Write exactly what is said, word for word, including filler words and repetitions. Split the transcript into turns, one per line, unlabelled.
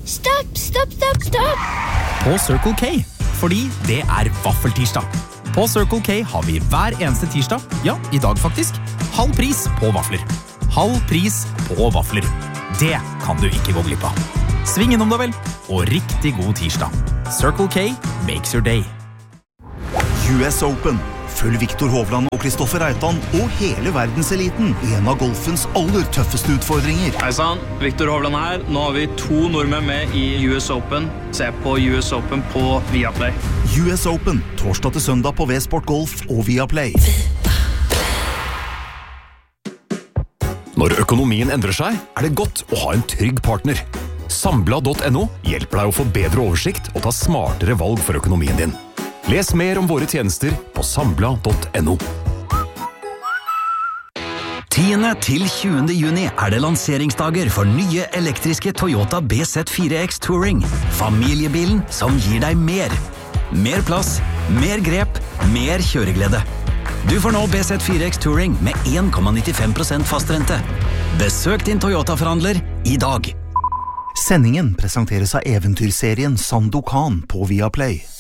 Stopp, stopp, stopp, stopp!
På Circle K, fordi det er vaffeltirsdag. På Circle K har vi hver eneste tirsdag, ja, i dag faktisk, halv pris på vafler. Halv pris på vafler. Det kan du ikke gå glipp av. Sving innom da vel, og riktig god tirsdag. Circle K makes your day.
U S Open. Følg Viktor Hovland og Kristoffer Reitan og hele verdenseliten i en av golfens aller tøffeste utfordringer.
Hei sann, Viktor Hovland her. Nå har vi to nordmenn med i U S Open. Se på U S Open på Viaplay.
U S Open, torsdag til søndag på V-Sport Golf og Viaplay.
Når økonomien endrer seg, er det godt å ha en trygg partner. Sambla punktum no hjelper deg å få bedre oversikt og ta smartere valg for økonomien din. Les mer om våre tjenester på sambla punktum no.
tiende til tjuende juni er det lanseringsdager for nye elektriske Toyota B Z fire X Touring. Familiebilen som gir deg mer. Mer plass, mer grep, mer kjøreglede. Du får nå B Z fire X Touring med en komma nittifem prosent fastrente. Besøk din Toyota-forhandler i dag.
Sendingen presenteres av eventyrserien Sandokan på Viaplay.